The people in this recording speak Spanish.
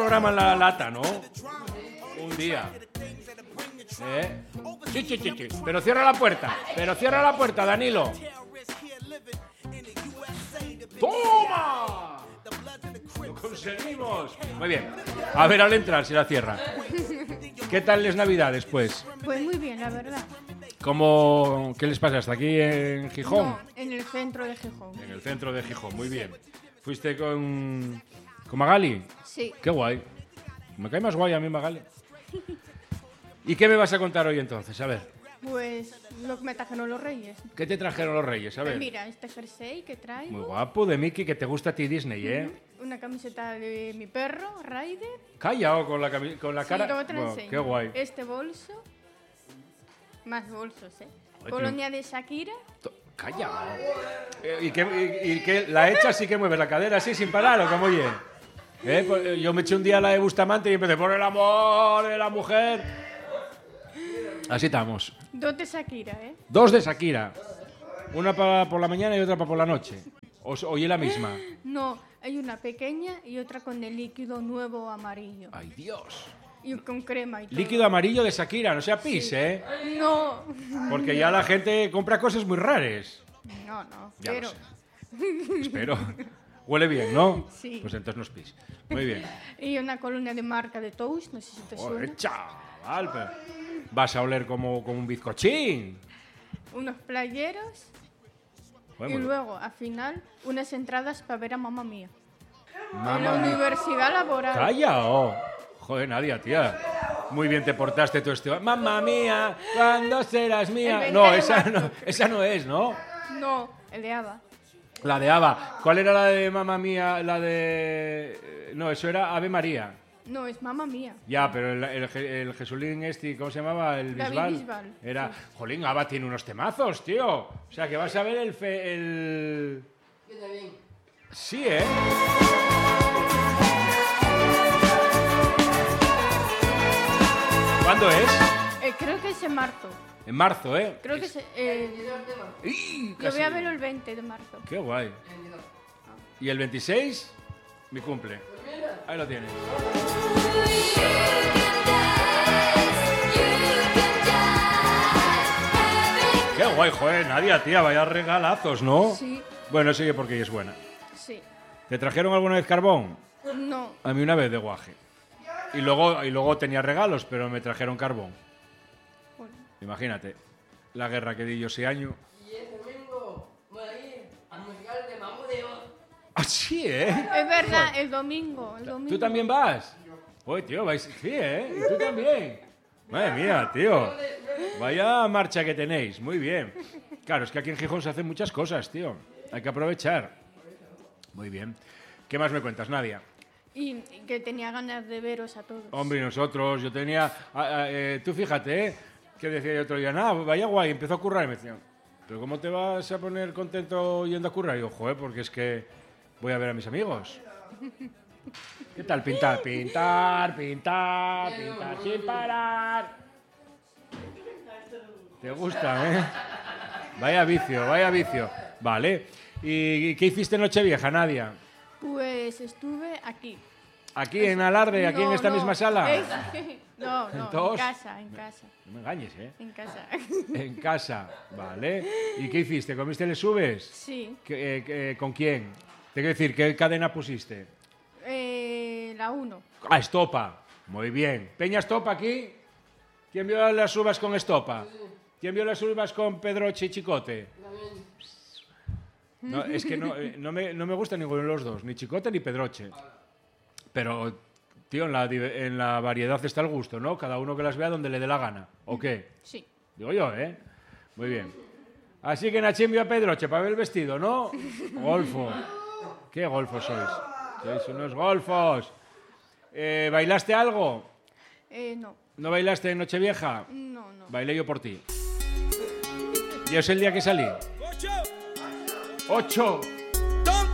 programa en la lata, ¿no? Un día. Sí. Pero cierra la puerta, Danilo. ¡Toma! ¡Lo conseguimos! Muy bien. A ver, al entrar, si la cierra. ¿Qué tal les Navidades, pues? Pues muy bien, la verdad. ¿Qué les pasa? ¿Hasta aquí en Gijón? No, en el centro de Gijón. En el centro de Gijón, muy bien. ¿Fuiste con Magali? Sí. Qué guay. Me cae más guay a mí Magali. ¿Y qué me vas a contar hoy entonces? A ver. Pues lo que me trajeron los Reyes. ¿Qué te trajeron los Reyes? A ver. Mira, este jersey que traigo. Muy guapo, de Mickey, que te gusta a ti Disney, ¿eh? Una camiseta de mi perro, Ryder. Callao con la cara. Sí, luego te la Bueno, enseño. qué guay. Este bolso. Más bolsos, ¿eh? Oye, Colonia de Shakira. Callao. ¿Y qué? ¿La echas así que mueves la cadera así sin parar o cómo oye? Pues yo me eché un día la de Bustamante y empecé por el amor de la mujer. Así estamos. 2 de Shakira, ¿eh? 2 de Shakira. Una para por la mañana y otra para por la noche. ¿Oye la misma? No, hay una pequeña y otra con el líquido nuevo amarillo. ¡Ay, Dios! Y con crema y todo. Líquido amarillo de Shakira, no sea pis, Sí. ¿eh? No. Porque ya la gente compra cosas muy raras. No, Ya pero... lo sé. Espero. Huele bien, ¿no? Sí. Pues entonces no es pis. Muy bien. Y una colonia de marca de Toast, no sé si te Joder, suena. chaval, pero vas a oler como un bizcochín. Unos playeros Joder, y muy- luego, al final, unas entradas para ver a Mamma Mía. En la Mamma mía. universidad laboral. ¡Calla! Oh. Joder, Nadia, tía. Muy bien te portaste tú este... ¡Mamma mía! ¿Cuándo serás mía? El No, 20 de esa marzo. no, esa no es, ¿no? No, el de ABBA. La de Ava. ¿Cuál era la de Mamma Mía? La de... No, eso era Ave María. No, es Mamma Mía. Ya, pero el Jesulín este, ¿cómo se llamaba? El David Bisbal. Bisbal, Era... Jolín, Ava tiene unos temazos, tío. O sea, que vas a ver el... Sí, ¿eh? ¿Cuándo es? Creo que es en marzo. En marzo, ¿eh? Creo que es... ¡Ih! Yo Casi. voy a verlo el 20 de marzo. Qué guay. ¿Y el 26? Mi cumple. Ahí lo tienes. Qué guay, joder, Nadia, tía, vaya regalazos, ¿no? Sí, Bueno, sigue porque ella es buena. sí. ¿Te trajeron alguna vez carbón? No, A mí una vez de guaje. Y luego tenía regalos, pero me trajeron carbón. bueno, Imagínate, la guerra que di yo ese año. Y el domingo voy a ir al musical de Mago de Oz. Así, ¿eh? es verdad, el domingo. ¿Tú también vas? Uy, tío, vais... Sí, ¿eh? ¿Y tú también? Madre mía, tío. Vaya marcha que tenéis. Muy bien. Claro, es que aquí en Gijón se hacen muchas cosas, tío. Hay que aprovechar. Muy bien. ¿Qué más me cuentas, Nadia? Y que tenía ganas de veros a todos. Hombre, y nosotros, yo tenía... tú fíjate, ¿eh? Que decía yo otro día, nada, vaya guay, empezó a currar. Y me decían, ¿pero cómo te vas a poner contento yendo a currar? Y yo, joder, porque es que voy a ver a mis amigos. ¿Qué tal pintar? Pintar sin parar. ¿Te gusta, eh? Vaya vicio. Vale. ¿Y qué hiciste en Nochevieja, Nadia? Pues estuve aquí. ¿Aquí en Alarde, aquí en No, esta no, misma sala? No, ¿En en casa, en casa, No me engañes, ¿eh? en casa. En casa, vale. ¿Y qué hiciste? ¿Comiste lesubes? Sí, ¿Con quién? Te quiero decir, ¿qué cadena pusiste? la 1. Ah, Estopa. Muy bien. ¿Peña Estopa aquí? ¿Quién vio las uvas con Estopa? ¿Quién vio las uvas con Pedroche y Chicote? No, es que no me gusta ninguno de los dos, ni Chicote ni Pedroche. Pero, tío, en la variedad está el gusto, ¿no? Cada uno que las vea donde le dé la gana. ¿O qué? Sí. Digo yo, ¿eh? Muy bien. Así que Nachín vio a Pedroche para ver el vestido, ¿no? Golfo. ¿Qué golfos sois? Sois unos golfos. ¿Bailaste algo? No, ¿No bailaste en Nochevieja? no. Bailé yo por ti. ¿Y es el día que salí? ¡8!